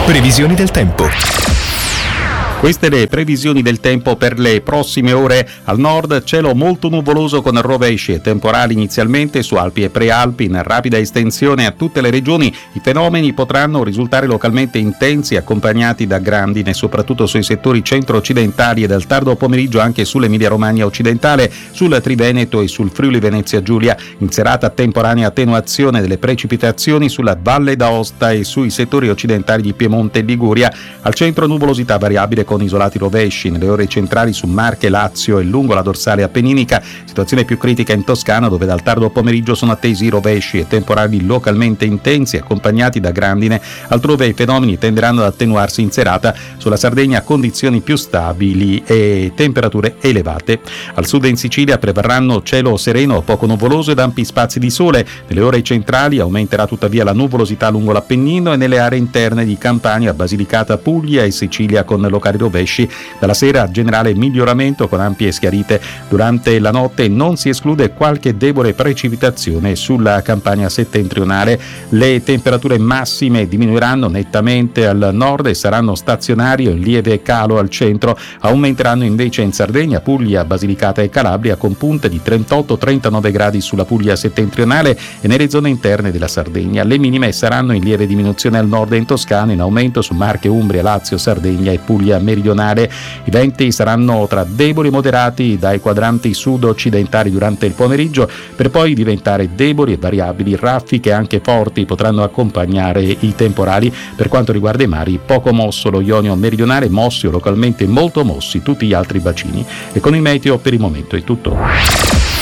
Previsioni del tempo. Queste le previsioni del tempo per le prossime ore. Al nord cielo molto nuvoloso con rovesci e temporali inizialmente su Alpi e Prealpi in rapida estensione a tutte le regioni. I fenomeni potranno risultare localmente intensi accompagnati da grandine soprattutto sui settori centro-occidentali e dal tardo pomeriggio anche sull'Emilia-Romagna occidentale, sul Triveneto e sul Friuli Venezia Giulia. In serata temporanea attenuazione delle precipitazioni sulla Valle d'Aosta e sui settori occidentali di Piemonte e Liguria. Al centro nuvolosità variabile con isolati rovesci nelle ore centrali su Marche, Lazio e lungo la dorsale appenninica. Situazione più critica in Toscana, dove dal tardo pomeriggio sono attesi rovesci e temporali localmente intensi accompagnati da grandine. Altrove i fenomeni tenderanno ad attenuarsi in serata. Sulla Sardegna condizioni più stabili e temperature elevate. Al sud in Sicilia prevarranno cielo sereno, poco nuvoloso ed ampi spazi di sole. Nelle ore centrali aumenterà tuttavia la nuvolosità lungo l'Appennino e nelle aree interne di Campania, Basilicata, Puglia e Sicilia con locali rovesci. Dalla sera generale miglioramento con ampie schiarite. Durante la notte non si esclude qualche debole precipitazione sulla Campania settentrionale. Le temperature massime diminuiranno nettamente al nord e saranno stazionarie in lieve calo al centro. Aumenteranno invece in Sardegna, Puglia, Basilicata e Calabria con punte di 38-39 gradi sulla Puglia settentrionale e nelle zone interne della Sardegna. Le minime saranno in lieve diminuzione al nord e in Toscana, in aumento su Marche, Umbria, Lazio, Sardegna e Puglia meridionale. I venti saranno tra deboli e moderati dai quadranti sud-occidentali durante il pomeriggio, per poi diventare deboli e variabili. Raffiche anche forti potranno accompagnare i temporali. Per quanto riguarda i mari, poco mosso lo Ionio meridionale, mossi o localmente molto mossi tutti gli altri bacini. E con il meteo per il momento è tutto.